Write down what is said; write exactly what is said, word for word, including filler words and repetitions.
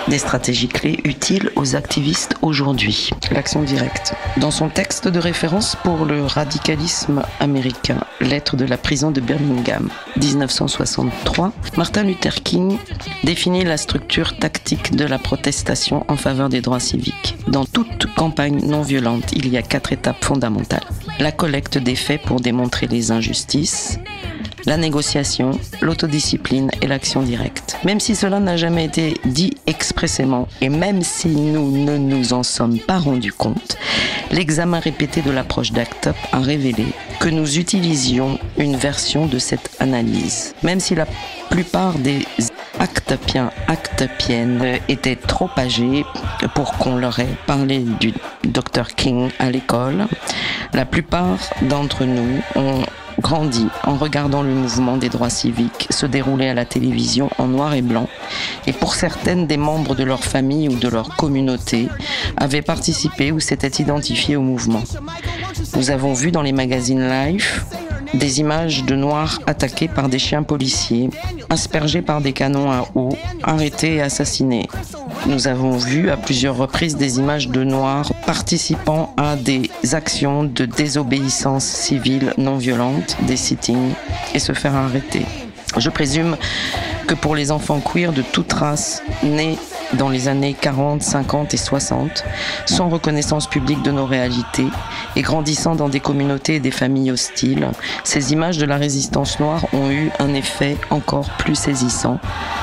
Des stratégies clés utiles aux activistes aujourd'hui. L'action directe. Dans son texte de référence pour le radicalisme américain, Lettres de la prison de Birmingham, dix-neuf cent soixante-trois, Martin Luther King définit la structure tactique de la protestation en faveur des droits civiques. Dans toute campagne non violente, il y a quatre étapes fondamentales. La collecte des faits pour démontrer les injustices, la négociation, l'autodiscipline et l'action directe. Même si cela n'a jamais été dit expressément et même si nous ne nous en sommes pas rendus compte, l'examen répété de l'approche d'Act Up a révélé que nous utilisions une version de cette analyse. Même si la plupart des actapiens, actapiennes étaient trop âgés pour qu'on leur ait parlé du docteur King à l'école, la plupart d'entre nous ont grandi en regardant le mouvement des droits civiques se dérouler à la télévision en noir et blanc, et pour certaines des membres de leur famille ou de leur communauté avaient participé ou s'étaient identifiés au mouvement. Nous avons vu dans les magazines Life des images de Noirs attaqués par des chiens policiers, aspergés par des canons à eau, arrêtés et assassinés. Nous avons vu à plusieurs reprises des images de Noirs participant à des actions de désobéissance civile non violente, des sit-ins, et se faire arrêter. Je présume que pour les enfants queer de toute race nés dans les années quarante, cinquante et soixante, sans reconnaissance publique de nos réalités et grandissant dans des communautés et des familles hostiles, ces images de la résistance noire ont eu un effet encore plus saisissant.